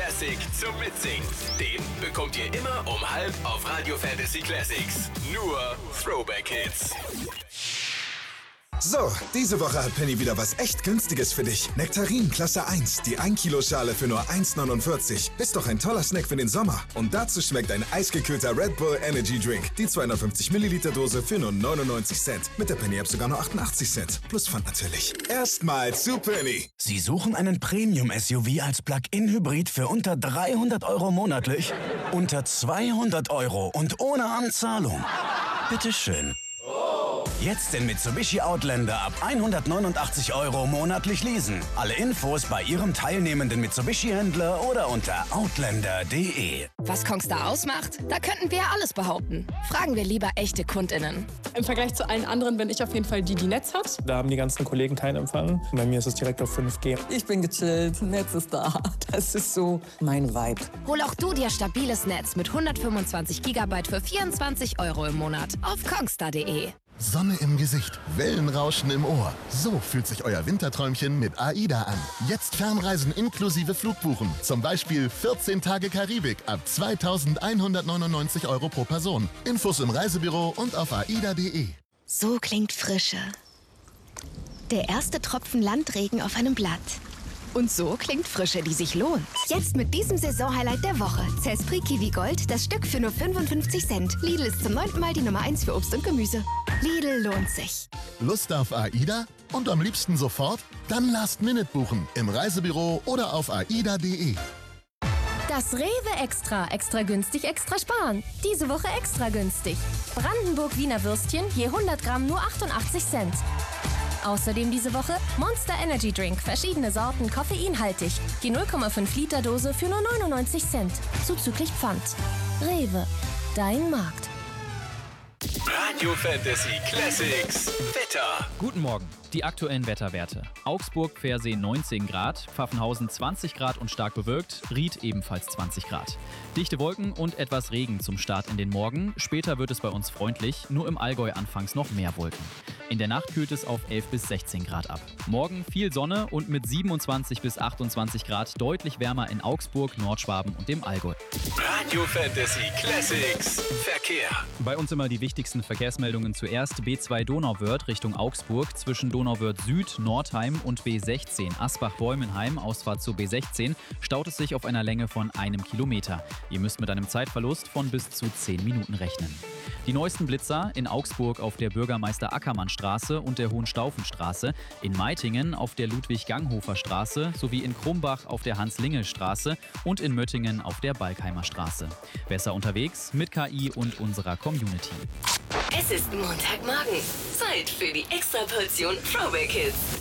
Classic zum Mitsingen. Den bekommt ihr immer um 12 auf Radio Fantasy Classics. Nur Throwback-Hits. So, diese Woche hat Penny wieder was echt Günstiges für dich. Nektarin Klasse 1, die 1 Kilo Schale für nur 1,49. Ist doch ein toller Snack für den Sommer. Und dazu schmeckt ein eisgekühlter Red Bull Energy Drink. Die 250 Milliliter Dose für nur 99 Cent. Mit der Penny-App sogar nur 88 Cent. Plus Pfand natürlich. Erstmal zu Penny. Sie suchen einen Premium-SUV als Plug-in-Hybrid für unter 300 € monatlich? Unter 200 € und ohne Anzahlung? Bitteschön. Jetzt den Mitsubishi Outlander ab 189 € monatlich leasen. Alle Infos bei Ihrem teilnehmenden Mitsubishi-Händler oder unter outlander.de. Was Kongstar ausmacht? Da könnten wir ja alles behaupten. Fragen wir lieber echte KundInnen. Im Vergleich zu allen anderen bin ich auf jeden Fall die Netz hat. Da haben die ganzen Kollegen keinen Empfang. Bei mir ist es direkt auf 5G. Ich bin gechillt, Netz ist da. Das ist so mein Vibe. Hol auch du dir stabiles Netz mit 125 GB für 24 € im Monat auf kongstar.de. Sonne im Gesicht, Wellenrauschen im Ohr. So fühlt sich euer Winterträumchen mit AIDA an. Jetzt Fernreisen inklusive Flugbuchen. Zum Beispiel 14 Tage Karibik ab 2.199 € pro Person. Infos im Reisebüro und auf aida.de. So klingt Frische. Der erste Tropfen Landregen auf einem Blatt. Und so klingt Frische, die sich lohnt. Jetzt mit diesem Saisonhighlight der Woche. Cespri Kiwi Gold, das Stück für nur 55 Cent. Lidl ist zum 9. Mal die Nummer 1 für Obst und Gemüse. Lidl lohnt sich. Lust auf AIDA? Und am liebsten sofort? Dann Last Minute buchen. Im Reisebüro oder auf aida.de. Das Rewe Extra. Extra günstig, extra sparen. Diese Woche extra günstig. Brandenburg Wiener Würstchen, je 100 Gramm nur 88 Cent. Außerdem diese Woche Monster Energy Drink, verschiedene Sorten, koffeinhaltig. Die 0,5 Liter Dose für nur 99 Cent. Zuzüglich Pfand. Rewe, dein Markt. Radio Fantasy Classics Wetter. Guten Morgen. Die aktuellen Wetterwerte. Augsburg, Pfersee 19 Grad, Pfaffenhausen 20 Grad und stark bewölkt, Ried ebenfalls 20 Grad. Dichte Wolken und etwas Regen zum Start in den Morgen. Später wird es bei uns freundlich, nur im Allgäu anfangs noch mehr Wolken. In der Nacht kühlt es auf 11 bis 16 Grad ab. Morgen viel Sonne und mit 27 bis 28 Grad deutlich wärmer in Augsburg, Nordschwaben und dem Allgäu. Radio Fantasy Classics Verkehr. Bei uns immer die wichtigsten Verkehrsmeldungen zuerst. B2 Donauwörth Richtung Augsburg zwischen Donauwörth Süd, Nordheim und B16 Asbach-Bäumenheim, Ausfahrt zur B16, staut es sich auf einer Länge von 1 Kilometer. Ihr müsst mit einem Zeitverlust von bis zu 10 Minuten rechnen. Die neuesten Blitzer in Augsburg auf der Bürgermeister-Ackermann-Straße und der Hohenstaufenstraße, in Meitingen auf der Ludwig-Ganghofer-Straße sowie in Krumbach auf der Hans-Lingel-Straße und in Möttingen auf der Balkheimer Straße. Besser unterwegs mit KI und unserer Community. Es ist Montagmorgen. Zeit für die Extraportion Throwback Hits.